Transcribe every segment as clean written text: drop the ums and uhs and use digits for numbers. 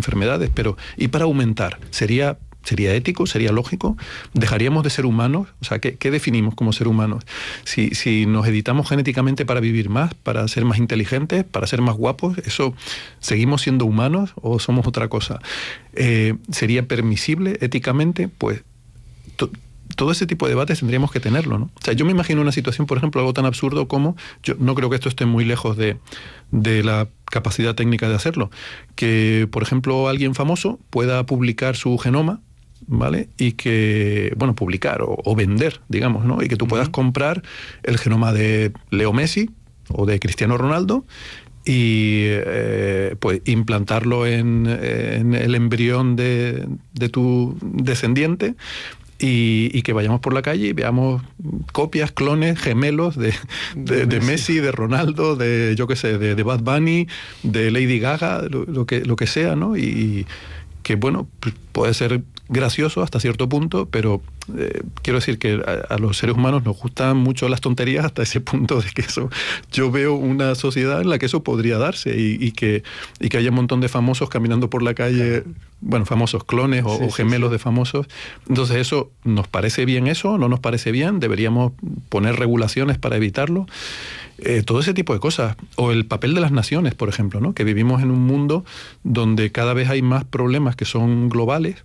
enfermedades, pero ¿y para aumentar? ¿Sería ético? ¿Sería lógico? ¿Dejaríamos de ser humanos? O sea, ¿qué definimos como ser humanos? Si nos editamos genéticamente para vivir más, para ser más inteligentes, para ser más guapos, ¿eso seguimos siendo humanos o somos otra cosa? ¿Sería permisible éticamente? Pues todo ese tipo de debates tendríamos que tenerlo, ¿no? O sea, yo me imagino una situación, por ejemplo, algo tan absurdo como, yo no creo que esto esté muy lejos de la capacidad técnica de hacerlo, que, por ejemplo, alguien famoso pueda publicar su genoma, ¿vale? Y que, bueno, publicar o vender, digamos, ¿no? Y que tú puedas comprar el genoma de Leo Messi o de Cristiano Ronaldo y pues implantarlo en el embrión de tu descendiente y que vayamos por la calle y veamos copias, clones, gemelos de Messi, de Ronaldo, de yo qué sé, de Bad Bunny, de Lady Gaga, lo que sea, ¿no? Y que, bueno, puede ser gracioso hasta cierto punto, pero quiero decir que a los seres humanos nos gustan mucho las tonterías hasta ese punto de que eso, yo veo una sociedad en la que eso podría darse y que haya un montón de famosos caminando por la calle, bueno, famosos clones o gemelos de famosos. Entonces, ¿eso nos parece bien eso? ¿No nos parece bien? ¿Deberíamos poner regulaciones para evitarlo? Todo ese tipo de cosas. O el papel de las naciones, por ejemplo, ¿no? Que vivimos en un mundo donde cada vez hay más problemas que son globales.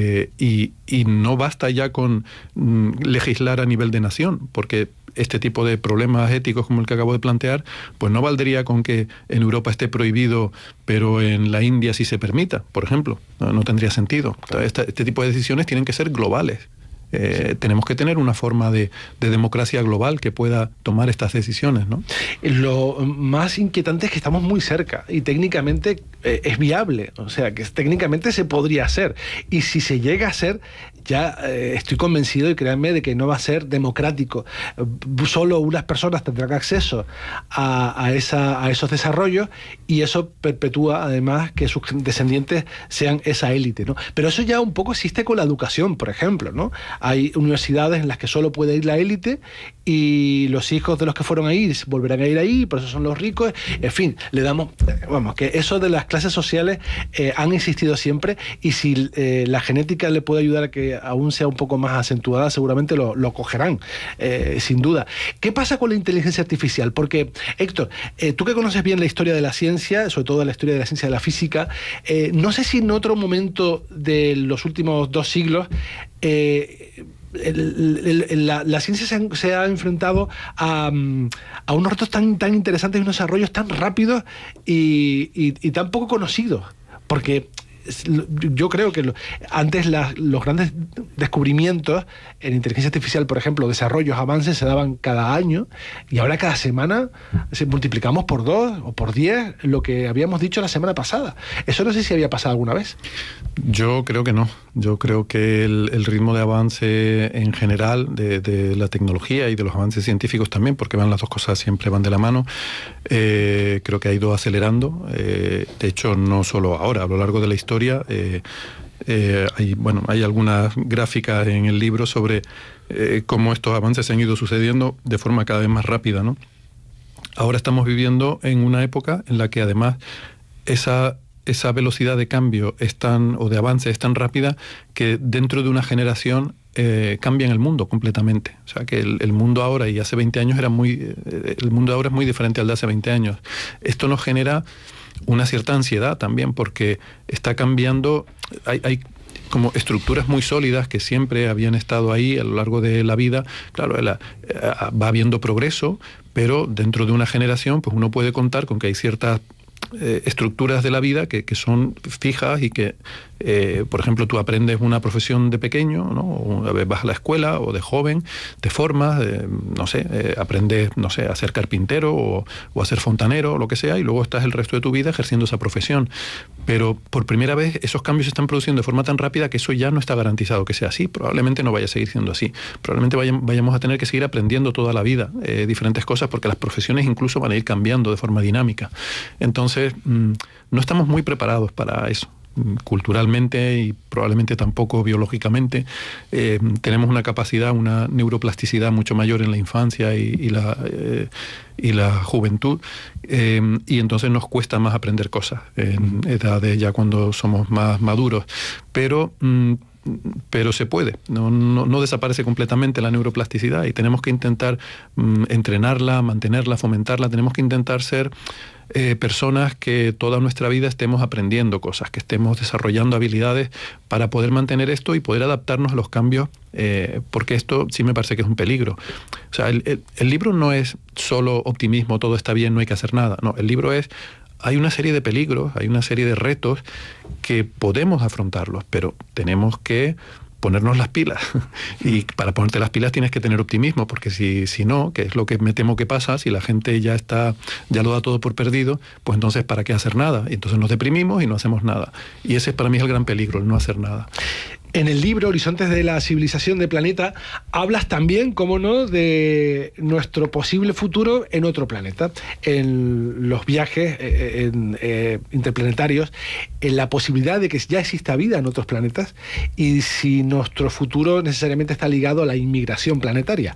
Y no basta ya con legislar a nivel de nación, porque este tipo de problemas éticos como el que acabo de plantear, pues no valdría con que en Europa esté prohibido, pero en la India sí se permita, por ejemplo. No tendría sentido. Este tipo de decisiones tienen que ser globales. Tenemos que tener una forma de democracia global que pueda tomar estas decisiones, ¿no? Lo más inquietante es que estamos muy cerca y técnicamente es viable, o sea, que técnicamente se podría hacer, y si se llega a hacer, ya estoy convencido, y créanme, de que no va a ser democrático. Solo unas personas tendrán acceso a esos desarrollos, y eso perpetúa además que sus descendientes sean esa élite, ¿no? Pero eso ya un poco existe con la educación, por ejemplo, ¿no? Hay universidades en las que solo puede ir la élite y los hijos de los que fueron ahí volverán a ir ahí, por eso son los ricos. En fin, le damos, vamos, que eso de las clases sociales han existido siempre, y si la genética le puede ayudar a que aún sea un poco más acentuada, seguramente lo cogerán, sin duda. ¿Qué pasa con la inteligencia artificial? Porque, Héctor, tú que conoces bien la historia de la ciencia, sobre todo la historia de la ciencia de la física, no sé si en otro momento de los últimos 2 siglos la ciencia se ha enfrentado a unos retos tan interesantes y unos desarrollos tan rápidos y tan poco conocidos, porque yo creo que antes los grandes descubrimientos en inteligencia artificial, por ejemplo, desarrollos, avances, se daban cada año, y ahora cada semana multiplicamos por 2 o por 10 lo que habíamos dicho la semana pasada. Eso no sé si había pasado alguna vez. Yo creo que no. Yo creo que el ritmo de avance en general de la tecnología y de los avances científicos también, porque las dos cosas siempre van de la mano, creo que ha ido acelerando. De hecho, no solo ahora, a lo largo de la historia. Hay algunas gráficas en el libro sobre cómo estos avances se han ido sucediendo de forma cada vez más rápida, ¿no? Ahora estamos viviendo en una época en la que además esa velocidad de cambio o de avance es tan rápida que dentro de una generación cambian el mundo completamente. O sea, que el mundo ahora y hace 20 años el mundo ahora es muy diferente al de hace 20 años. Esto nos genera una cierta ansiedad también, porque está cambiando, hay como estructuras muy sólidas que siempre habían estado ahí a lo largo de la vida. Claro, va habiendo progreso, pero dentro de una generación pues uno puede contar con que hay ciertas estructuras de la vida que son fijas y que, por ejemplo, tú aprendes una profesión de pequeño, ¿no? O vas a la escuela o de joven, te formas, aprendes, a ser carpintero o a ser fontanero o lo que sea, y luego estás el resto de tu vida ejerciendo esa profesión. Pero por primera vez esos cambios se están produciendo de forma tan rápida que eso ya no está garantizado que sea así. Probablemente no vaya a seguir siendo así. Probablemente vayamos a tener que seguir aprendiendo toda la vida diferentes cosas, porque las profesiones incluso van a ir cambiando de forma dinámica. Entonces, no estamos muy preparados para eso. culturalmente y probablemente tampoco biológicamente. Tenemos una capacidad, una neuroplasticidad mucho mayor en la infancia y la juventud, y entonces nos cuesta más aprender cosas en edades ya cuando somos más maduros. Pero se puede, no desaparece completamente la neuroplasticidad y tenemos que intentar entrenarla, mantenerla, fomentarla. Tenemos que intentar ser personas que toda nuestra vida estemos aprendiendo cosas, que estemos desarrollando habilidades para poder mantener esto y poder adaptarnos a los cambios, porque esto sí me parece que es un peligro. O sea, el libro no es solo optimismo, todo está bien, no hay que hacer nada. No, el libro es: hay una serie de peligros, hay una serie de retos que podemos afrontarlos, pero tenemos que ponernos las pilas. Y para ponerte las pilas tienes que tener optimismo, porque si no, que es lo que me temo que pasa, si la gente ya lo da todo por perdido, pues entonces ¿para qué hacer nada? Y entonces nos deprimimos y no hacemos nada. Y ese para mí es el gran peligro, el no hacer nada. En el libro Horizontes de la civilización de planeta hablas también, cómo no, de nuestro posible futuro en otro planeta, en los viajes interplanetarios, en la posibilidad de que ya exista vida en otros planetas y si nuestro futuro necesariamente está ligado a la inmigración planetaria.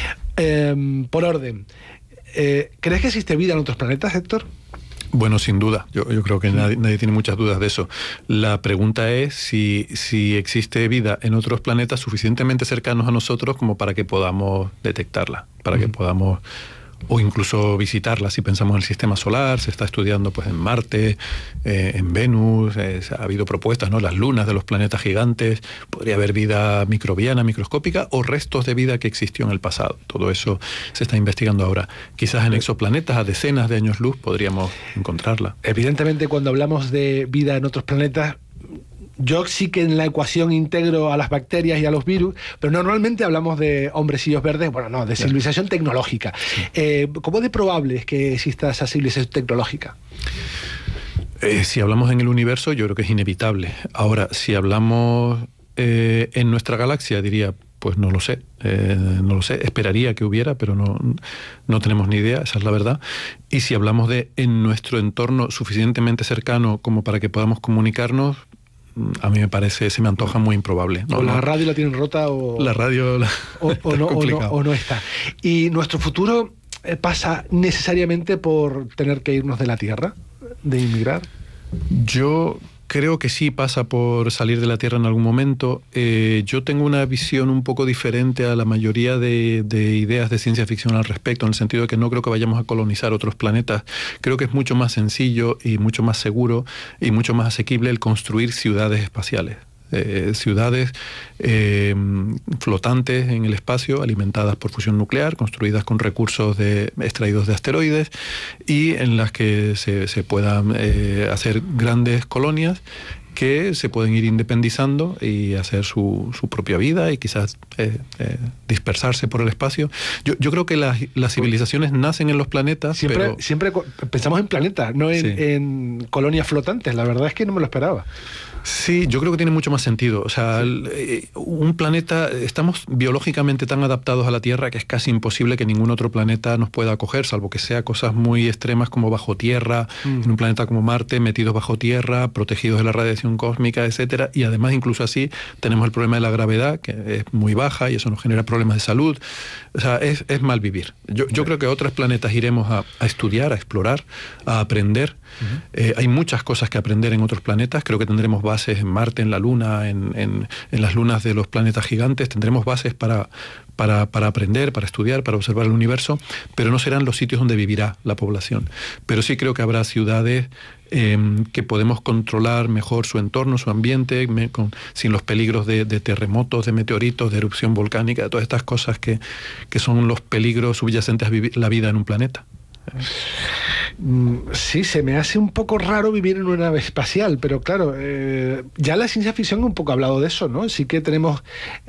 Por orden, ¿crees que existe vida en otros planetas, Héctor? Bueno, sin duda. Yo creo que nadie tiene muchas dudas de eso. La pregunta es si existe vida en otros planetas suficientemente cercanos a nosotros como para que podamos detectarla, para que podamos, o incluso visitarla. Si pensamos en el sistema solar, se está estudiando pues en Marte, en Venus, ha habido propuestas, ¿no? Las lunas de los planetas gigantes, podría haber vida microbiana, microscópica, o restos de vida que existió en el pasado. Todo eso se está investigando ahora. Quizás en exoplanetas a decenas de años luz podríamos encontrarla. Evidentemente, cuando hablamos de vida en otros planetas, yo sí que en la ecuación integro a las bacterias y a los virus, pero normalmente hablamos de hombrecillos verdes, bueno, no, de civilización tecnológica. ¿Cómo de probable es que exista esa civilización tecnológica? Si hablamos en el universo, yo creo que es inevitable. Ahora, si hablamos en nuestra galaxia, diría, pues no lo sé. No lo sé, esperaría que hubiera, pero no tenemos ni idea, esa es la verdad. Y si hablamos de en nuestro entorno suficientemente cercano como para que podamos comunicarnos, a mí se me antoja muy improbable. O la radio la tienen rota o... La radio o no está. Y nuestro futuro pasa necesariamente por tener que irnos de la Tierra, de inmigrar. Yo creo que sí pasa por salir de la Tierra en algún momento. Yo tengo una visión un poco diferente a la mayoría de ideas de ciencia ficción al respecto, en el sentido de que no creo que vayamos a colonizar otros planetas. Creo que es mucho más sencillo y mucho más seguro y mucho más asequible el construir ciudades espaciales. Ciudades flotantes en el espacio, alimentadas por fusión nuclear, construidas con recursos extraídos de asteroides, y en las que se puedan hacer grandes colonias que se pueden ir independizando y hacer su propia vida y quizás dispersarse por el espacio. Yo creo que las civilizaciones nacen en los planetas. Siempre pensamos en planetas, no en colonias flotantes. La verdad es que no me lo esperaba. Sí, yo creo que tiene mucho más sentido. O sea, un planeta, estamos biológicamente tan adaptados a la Tierra que es casi imposible que ningún otro planeta nos pueda acoger, salvo que sea cosas muy extremas como bajo tierra, en un planeta como Marte, metidos bajo tierra, protegidos de la radiación cósmica, etcétera. Y además, incluso así, tenemos el problema de la gravedad, que es muy baja y eso nos genera problemas de salud. O sea, es mal vivir. Yo creo que a otros planetas iremos a estudiar, a explorar, a aprender. Hay muchas cosas que aprender en otros planetas. Creo que tendremos bases en Marte, en la Luna, en las lunas de los planetas gigantes. Tendremos bases para aprender, para estudiar, para observar el universo, pero no serán los sitios donde vivirá la población. Pero sí creo que habrá ciudades que podemos controlar mejor su entorno, su ambiente, sin los peligros de terremotos, de meteoritos, de erupción volcánica, de todas estas cosas que son los peligros subyacentes a la vida en un planeta. Sí, se me hace un poco raro vivir en una nave espacial, pero claro, ya la ciencia ficción un poco ha hablado de eso, ¿no? Sí que tenemos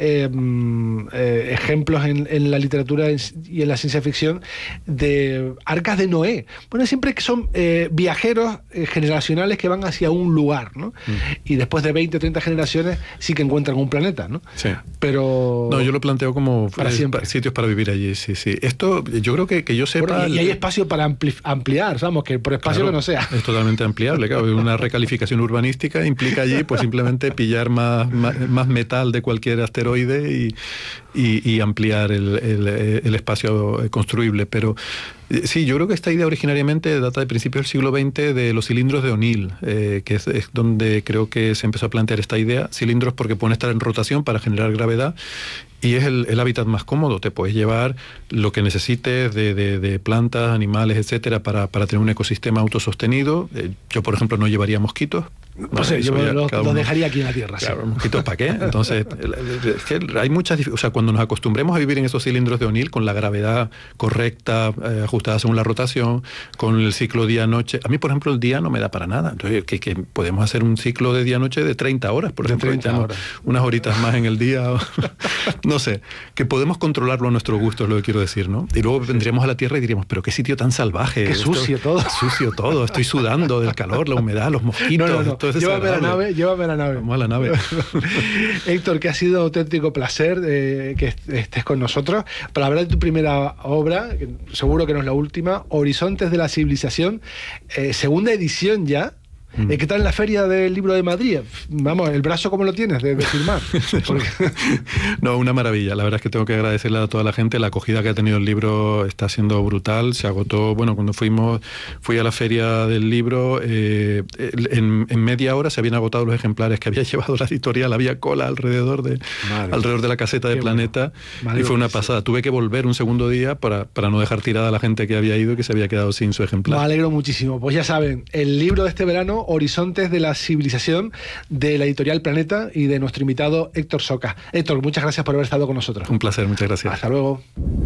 ejemplos en la literatura y en la ciencia ficción de arcas de Noé. Bueno, siempre que son viajeros generacionales que van hacia un lugar, ¿no? Y después de 20 o 30 generaciones sí que encuentran un planeta, ¿no? Sí. Pero... No, yo lo planteo como para siempre. Sitios para vivir allí, sí. Esto, yo creo que yo sepa... Bueno, y hay espacio para ampliar, Mars, vamos, que por espacio claro, que no sea. Es totalmente ampliable, claro. Una recalificación urbanística implica allí pues simplemente pillar más metal de cualquier asteroide y ampliar el espacio construible. Pero sí, yo creo que esta idea originariamente data de principios del siglo XX de los cilindros de O'Neill, que es donde creo que se empezó a plantear esta idea. Cilindros porque pueden estar en rotación para generar gravedad y es el hábitat más cómodo. Te puedes llevar lo que necesites de plantas, animales, etcétera, para tener un ecosistema autosostenido. Yo, por ejemplo, no llevaría mosquitos. No sé, yo lo dejaría aquí en la Tierra. Claro, sí. ¿mosquitos para qué? Entonces, es que hay muchas... O sea, cuando nos acostumbremos a vivir en esos cilindros de O'Neill, con la gravedad correcta, ajustada según la rotación, con el ciclo día-noche... A mí, por ejemplo, el día no me da para nada. Entonces, que podemos hacer un ciclo de día-noche de 30 horas, por ejemplo. 30 horas. Unas horitas más en el día. No sé, que podemos controlarlo a nuestro gusto, es lo que quiero decir, ¿no? Y luego vendríamos a la Tierra y diríamos, pero qué sitio tan salvaje. Qué sucio todo. Sucio todo. Estoy sudando del calor, la humedad, los mosquitos. No. Llévame a la nave. Vamos a la nave. Héctor, que ha sido un auténtico placer que estés con nosotros para hablar de tu primera obra, que seguro que no es la última, Horizontes de la Civilización, segunda edición ya. ¿Qué tal en la Feria del Libro de Madrid? Vamos, ¿el brazo cómo lo tienes de firmar? Porque... No, una maravilla. La verdad es que tengo que agradecerle a toda la gente. La acogida que ha tenido el libro está brutal. Se agotó, bueno, cuando fui a la Feria del Libro, en media hora se habían agotado los ejemplares que había llevado la editorial. Había cola alrededor de la caseta de Planeta. Bueno. Y fue una pasada. Tuve que volver un segundo día para no dejar tirada a la gente que había ido y que se había quedado sin su ejemplar. Me alegro muchísimo. Pues ya saben, el libro de este verano, Horizontes de la Civilización, de la editorial Planeta y de nuestro invitado Héctor Soca. Héctor, muchas gracias por haber estado con nosotros. Un placer, muchas gracias. Hasta luego.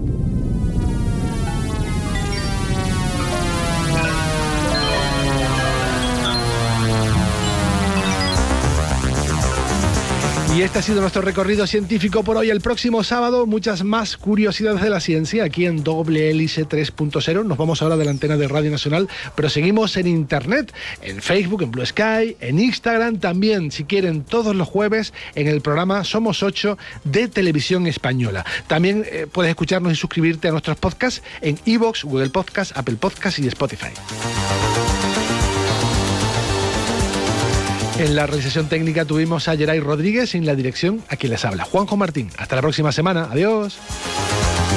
Y este ha sido nuestro recorrido científico por hoy. El próximo sábado, muchas más curiosidades de la ciencia aquí en Doble Hélice 3.0. Nos vamos ahora de la antena de Radio Nacional, pero seguimos en Internet, en Facebook, en Blue Sky, en Instagram también, si quieren, todos los jueves en el programa Somos 8 de Televisión Española. También puedes escucharnos y suscribirte a nuestros podcasts en iVoox, Google Podcast, Apple Podcast y Spotify. En la realización técnica tuvimos a Geray Rodríguez y en la dirección a quien les habla, Juanjo Martín. Hasta la próxima semana. Adiós.